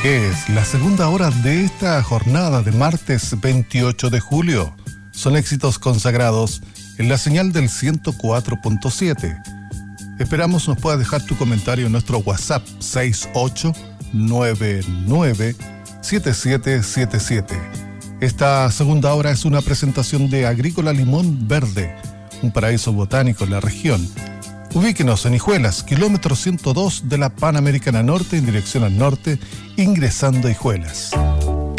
Es la segunda hora de esta jornada de martes 28 de julio. Son éxitos consagrados en la señal del 104.7. Esperamos nos puedas dejar tu comentario en nuestro WhatsApp 68997777. Esta segunda hora es una presentación de Agrícola Limón Verde, un paraíso botánico en la región. Ubíquenos en Hijuelas, kilómetro 102 de la Panamericana Norte, en dirección al norte, ingresando a Hijuelas.